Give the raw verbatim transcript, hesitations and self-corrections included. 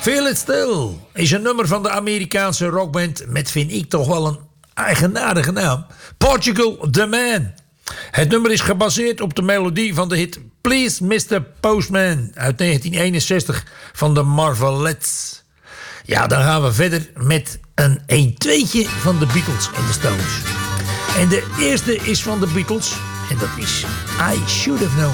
Feel It Still is een nummer van de Amerikaanse rockband met, vind ik, toch wel een eigenaardige naam. Portugal The Man. Het nummer is gebaseerd op de melodie van de hit Please mister Postman uit negentien eenenzestig van de Marvelettes. Ja, dan gaan we verder met een een-tweetje van de Beatles en de Stones. En de eerste is van de Beatles en dat is I Should Have Known.